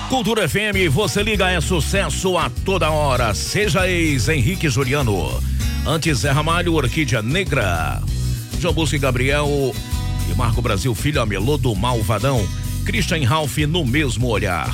Cultura FM, você liga, é sucesso a toda hora. Seja ex Henrique Juliano, antes Zé Ramalho, Orquídea Negra, João Busco e Gabriel e Marco Brasil Filho, a Melô do Malvadão, Christian Ralph, No Mesmo Olhar.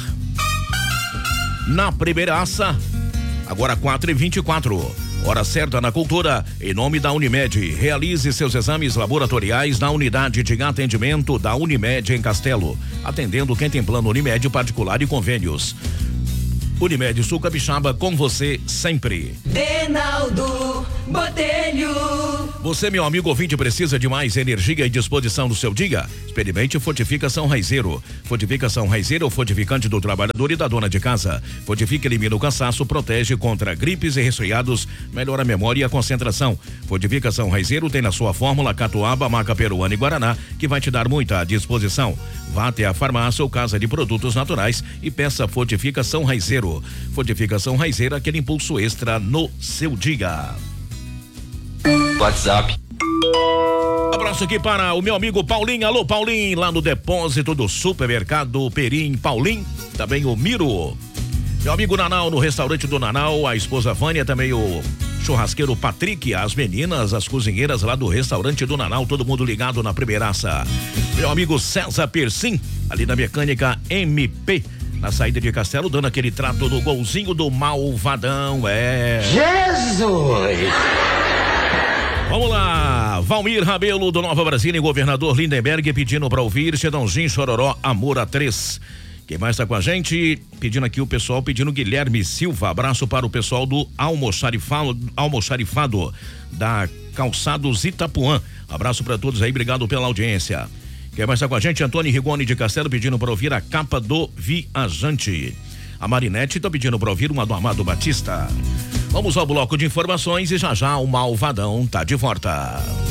Na primeiraça, agora 4h24. Hora certa na Cultura, em nome da Unimed. Realize seus exames laboratoriais na unidade de atendimento da Unimed em Castelo, atendendo quem tem plano Unimed particular e convênios. Unimed Sul Capixaba, com você sempre. Reinaldo Botelho. Você, meu amigo ouvinte, precisa de mais energia e disposição no seu dia? Experimente Fortificação Raizeiro. Fortificação Raizeiro é o fortificante do trabalhador e da dona de casa. Fortifica, elimina o cansaço, protege contra gripes e resfriados, melhora a memória e a concentração. Fortificação Raizeiro tem na sua fórmula catuaba, maca peruana e guaraná, que vai te dar muita disposição. Vá até a farmácia ou casa de produtos naturais e peça Fortificação Raizeiro. Fortificação Raizeiro, aquele impulso extra no seu dia. WhatsApp. Abraço aqui para o meu amigo Paulinho. Alô, Paulinho, lá no depósito do supermercado Perim. Paulinho, também o Miro. Meu amigo Nanau, no restaurante do Nanau, a esposa Vânia, também o churrasqueiro Patrick, as meninas, as cozinheiras lá do restaurante do Nanau, todo mundo ligado na primeiraça. Meu amigo César Persim, ali na mecânica MP, na saída de Castelo, dando aquele trato no golzinho do Malvadão, Jesus! Vamos lá, Valmir Rabelo do Nova Brasília e governador Lindenberg pedindo para ouvir Chedãozinho Chororó, Amor a 3. Quem mais está com a gente? Pedindo aqui o pessoal, pedindo Guilherme Silva, abraço para o pessoal do Almoxarifado da Calçados Itapuã. Abraço para todos aí, obrigado pela audiência. Quem mais está com a gente? Antônio Rigoni de Castelo pedindo para ouvir a Capa do Viajante. A Marinete está pedindo para ouvir uma do Amado Batista. Vamos ao bloco de informações e já o Malvadão tá de volta.